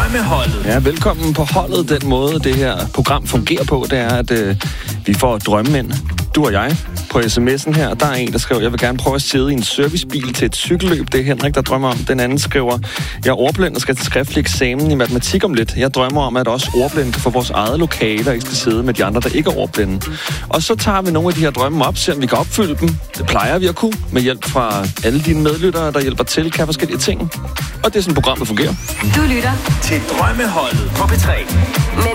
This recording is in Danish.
Drømmeholdet. Ja, velkommen på holdet. Den måde, det her program fungerer på, det er, at vi får drømme ind. Du og jeg på sms'en her. Der er en, der skriver, jeg vil gerne prøve at sidde i en servicebil til et cykelløb. Det er Henrik, der drømmer om. Den anden skriver, jeg er ordblind og skal til skriftlig eksamen i matematik om lidt. Jeg drømmer om, at også ordblinde kan få vores eget lokale og ikke skal sidde med de andre, der ikke er ordblinde. Og så tager vi nogle af de her drømme op, ser om vi kan opfylde dem. Det plejer vi at kunne, med hjælp fra alle dine medlyttere, der hjælper til, kan forskellige ting. Og det er sådan, programmet fungerer. Du lytter til Drømmeholdet på P3. Med